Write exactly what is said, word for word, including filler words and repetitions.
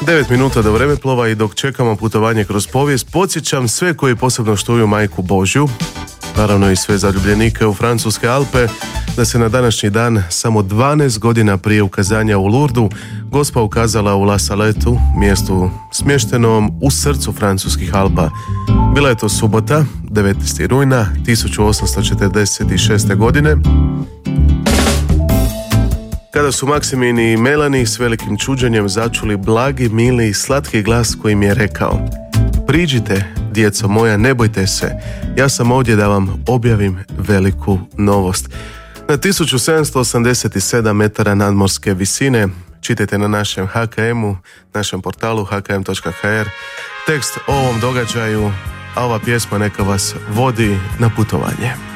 devet minuta do vremeplova i dok čekamo putovanje kroz povijest, podsjećam sve koji posebno štuju Majku Božju, naravno i sve zaljubljenike u francuske Alpe, da se na današnji dan, samo dvanaest godina prije ukazanja u Lourdu, Gospa ukazala u La Saletu, mjestu smještenom u srcu francuskih Alpa. Bila je to subota, devetnaestog rujna tisuću osamsto četrdeset šeste. godine, kada su Maksimin i Melani s velikim čuđenjem začuli blagi, mili i slatki glas koji im je rekao: priđite, djeco moja, ne bojte se, ja sam ovdje da vam objavim veliku novost. Na tisuću sedamsto osamdeset sedam metara nadmorske visine, čitajte na našem ha ka emu, našem portalu ha ka em točka ha er, tekst o ovom događaju, a ova pjesma neka vas vodi na putovanje.